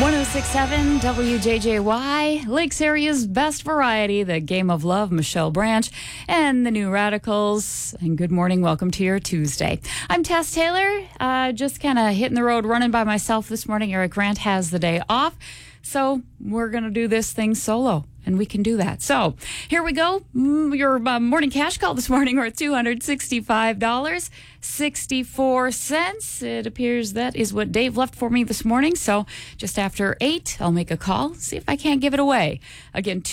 106.7 WJJY, Lakes Area's best variety, the Game of Love, Michelle Branch, and the New Radicals. And good morning, welcome to your Tuesday. I'm Tess Taylor, just kind of hitting the road, running by myself this morning. Eric Grant has the day off, so we're going to do this thing solo. And we can do that. So here we go. Your morning cash call this morning, we're at $265.64. It appears that is what Dave left for me this morning. So just after 8, I'll make a call, see if I can't give it away. Again,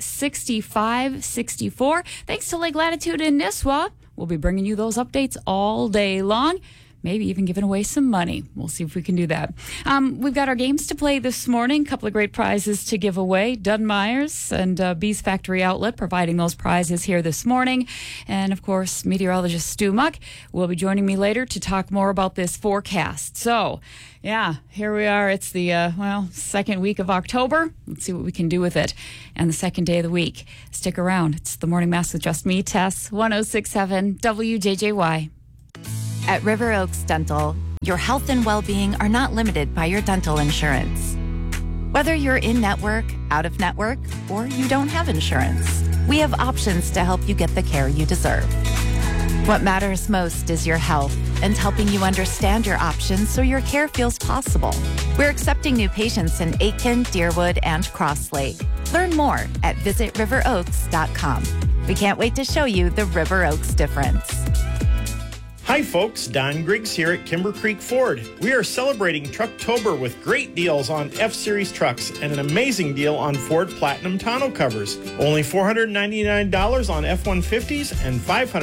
$265.64. Thanks to Lake Latitude in Nisswa. We'll be bringing you those updates all day long. Maybe even giving away some money. We'll see if we can do that. We've got our games to play this morning. A couple of great prizes to give away. Dunn-Myers and Bees Factory Outlet providing those prizes here this morning. And, of course, meteorologist Stu Muck will be joining me later to talk more about this forecast. So, yeah, here we are. It's the, second week of October. Let's see what we can do with it. And the second day of the week. Stick around. It's the Morning Mass with just me, Tess, 106.7 WJJY. At River Oaks Dental, your health and well-being are not limited by your dental insurance. Whether you're in-network, out-of-network, or you don't have insurance, we have options to help you get the care you deserve. What matters most is your health and helping you understand your options so your care feels possible. We're accepting new patients in Aitkin, Deerwood, and Cross Lake. Learn more at visitriveroaks.com. We can't wait to show you the River Oaks difference. Hi folks, Don Griggs here at Kimber Creek Ford. We are celebrating Trucktober with great deals on F-Series trucks and an amazing deal on Ford Platinum tonneau covers. Only $499 on F-150s and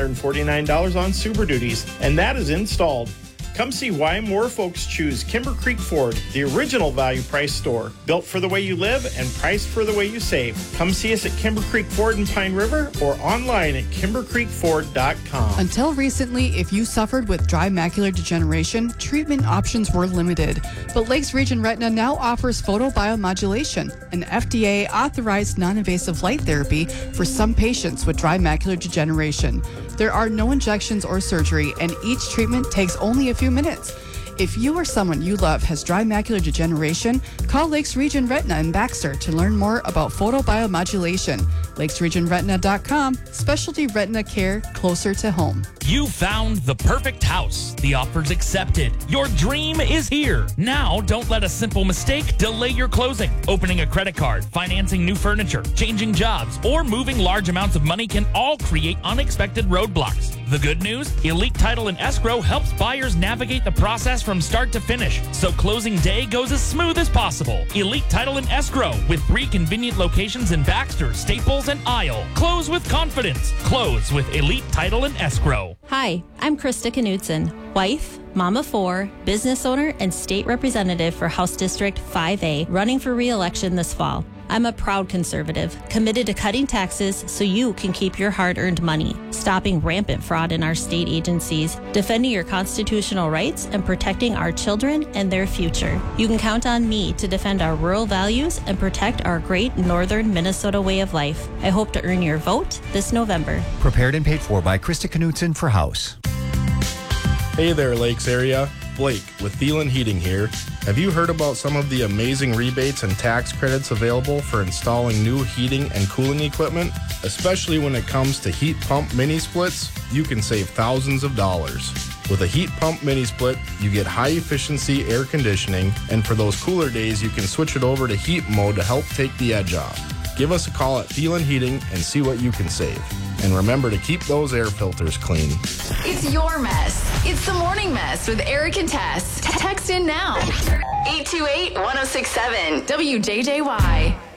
$549 on Super Duties, and that is installed. Come see why more folks choose Kimber Creek Ford, the original value price store, built for the way you live and priced for the way you save. Come see us at Kimber Creek Ford in Pine River or online at kimbercreekford.com. Until recently, if you suffered with dry macular degeneration, treatment options were limited. But Lakes Region Retina now offers photobiomodulation, an FDA-authorized non-invasive light therapy for some patients with dry macular degeneration. There are no injections or surgery, and each treatment takes only a few minutes. If you or someone you love has dry macular degeneration, call Lakes Region Retina in Baxter to learn more about photobiomodulation. LakesRegionRetina.com, specialty retina care closer to home. You found the perfect house. The offer's accepted. Your dream is here. Now, don't let a simple mistake delay your closing. Opening a credit card, financing new furniture, changing jobs, or moving large amounts of money can all create unexpected roadblocks. The good news? Elite Title and Escrow helps buyers navigate the process from start to finish, so closing day goes as smooth as possible. Elite Title and Escrow, with 3 convenient locations in Baxter, Staples, and Isle. Close with confidence. Close with Elite Title and Escrow. Hi, I'm Krista Knudsen, wife, mom of 4, business owner, and state representative for House District 5A, running for re-election this fall. I'm a proud conservative, committed to cutting taxes so you can keep your hard-earned money, stopping rampant fraud in our state agencies, defending your constitutional rights, and protecting our children and their future. You can count on me to defend our rural values and protect our great northern Minnesota way of life. I hope to earn your vote this November. Prepared and paid for by Krista Knudsen for House. Hey there, Lakes area. Blake with Thielen Heating here. Have you heard about some of the amazing rebates and tax credits available for installing new heating and cooling equipment? Especially when it comes to heat pump mini splits, you can save thousands of dollars. With a heat pump mini split, you get high efficiency air conditioning, and for those cooler days, you can switch it over to heat mode to help take the edge off. Give us a call at Thielen Heating and see what you can save. And remember to keep those air filters clean. It's your mess. It's the Morning Mess with Eric and Tess. Text in now. 828-1067 WJJY.